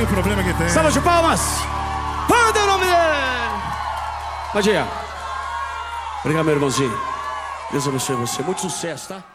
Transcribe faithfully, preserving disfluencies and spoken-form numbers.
o problema que tem. Salva de palmas. Manda o nome dele. Madia. Obrigado, meu irmãozinho. Deus abençoe você. Muito sucesso, tá?